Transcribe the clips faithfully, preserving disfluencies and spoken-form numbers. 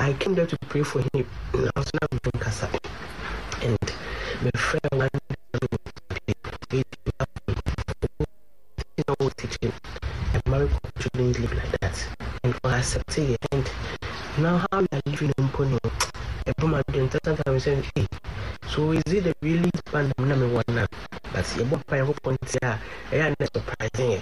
I came there to pray for him. I was not doing Casa. And my friend one day, you know, teaching. And married shouldn't live like that. And I accepted it. And now how we are living in Pono, a woman didn't tell them saying, hey, so is it a really band number one now? But you won't find hope on here. I am not surprising.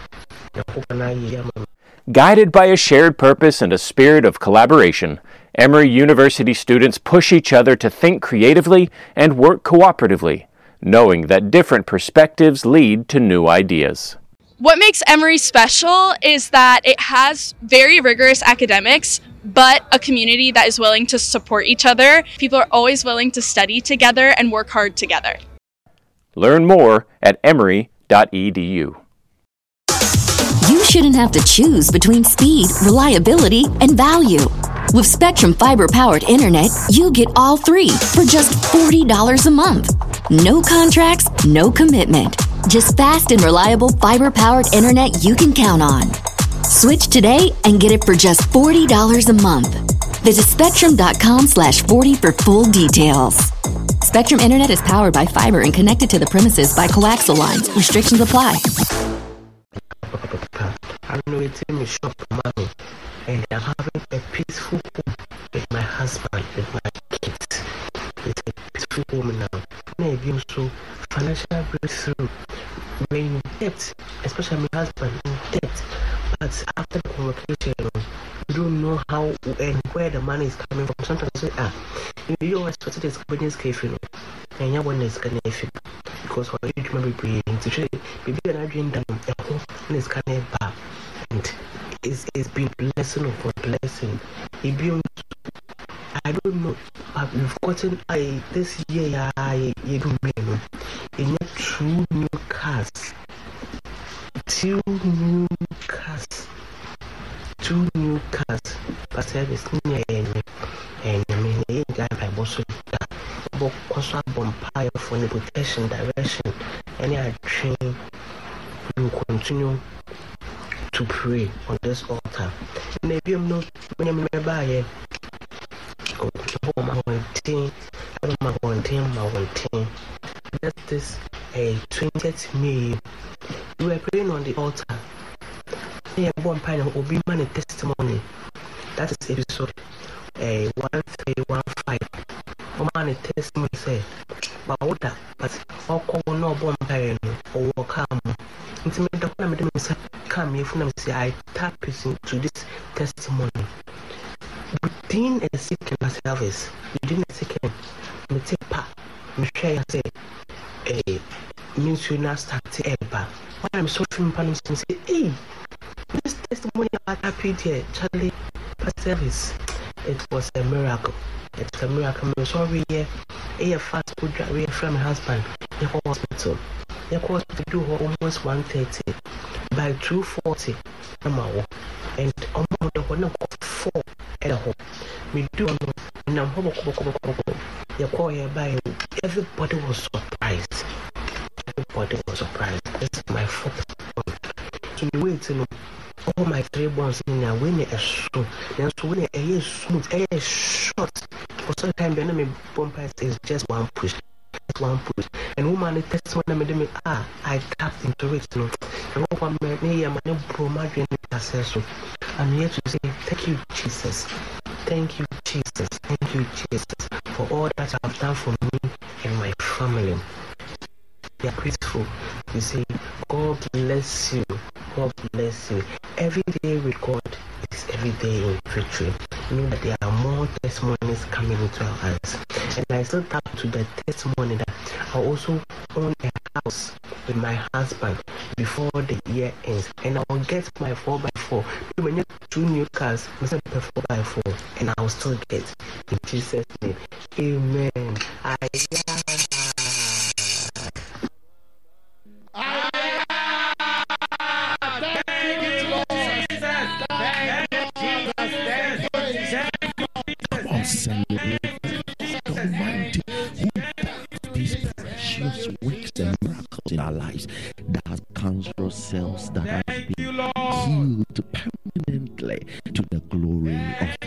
Guided by a shared purpose and a spirit of collaboration, Emory University students push each other to think creatively and work cooperatively, knowing that different perspectives lead to new ideas. What makes Emory special is that it has very rigorous academics, but a community that is willing to support each other. People are always willing to study together and work hard together. Learn more at emory dot e d u. You shouldn't have to choose between speed, reliability, and value. With Spectrum fiber-powered internet, you get all three for just forty dollars a month. No contracts, no commitment. Just fast and reliable fiber-powered internet you can count on. Switch today and get it for just forty dollars a month. Visit spectrum.com slash 40 for full details. Spectrum Internet is powered by fiber and connected to the premises by coaxial lines. Restrictions apply. I'm waiting in shop money, and I'm having a peaceful home with my husband, with my kids. It's a peaceful home now. Maybe also financial breakthrough. We're in debt, especially my husband in debt. But after the convocation, we don't know how and where the money is coming from. Sometimes I say, ah, you don't expect this company's case, you know, and you want this kind of thing. Because for you to remember being to show maybe an Adrian done a whole is kind of bad. And it's, it's been blessing upon blessing. It be, I don't know, but we've gotten I this year, I you don't know, in two new cars, two new cars, two new cars, but service near and and I mean, the guy I was with that, but because I bumpire for the protection direction, and I train, you continue to pray on this altar. Maybe I'm not when I'm nearby. Go to home, I want team, I don't want one team, I want team. That's this a twentieth May. We were praying on the altar. Here, one pine will be man testimony. That is episode a one three one five. One man testimony say, but what that? But all call no bomb pine or come. Intimate the one of them come here from them say I tap into this testimony. Within a second of service, within a second, me take pa, me share say, eh, means you not start to ever. When I'm so from panels and say, hey, this testimony about happy here, Charlie, past service, it was a miracle. It's a miracle. I'm sorry, yeah, a fast food drive from my husband, the hospital. The hospital do almost one thirty by two forty. I'm out, and almost the one four at home. We do know, and I'm home. You call here by everybody was surprised. Everybody was surprised. This is my fourth one. So you wait to know all my three ones in there when it is so. Then so when it is smooth, it is short. For some time, the enemy bumper is just one push. Just one push. And woman, it tests when I made me, ah, I tapped into it. You know, and one man, me, I'm a pro margin. I'm here to say thank you, Jesus. Thank you, Jesus. Thank you, Jesus, for all that you have done for me and my family. We are grateful. We say, God bless you. God bless you. Every day with God is every day in victory. You know that there are more testimonies coming into our eyes. And I still tap to the testimony that I also own a house with my husband before the year ends. And I will get my four by four. When you have two new cars, I said four by four. And I will still get in Jesus' name. Amen. I Celebrate the Almighty who these precious weeks and miracles in our lives.